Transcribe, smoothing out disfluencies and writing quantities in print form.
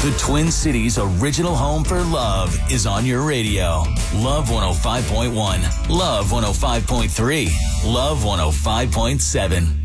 The Twin Cities original home for love is on your radio. Love 105.1, Love 105.3, Love 105.7.